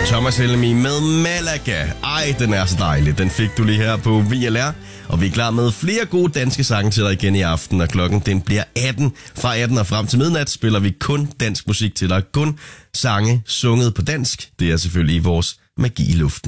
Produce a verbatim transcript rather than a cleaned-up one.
Thomas Helmi med Malaga. Ej, den er så dejlig. Den fik du lige her på V L R. Og vi er klar med flere gode danske sange til dig igen i aften. Og klokken den bliver atten. Fra atten og frem til midnat spiller vi kun dansk musik til dig. Kun sange sunget på dansk. Det er selvfølgelig vores magi i luften.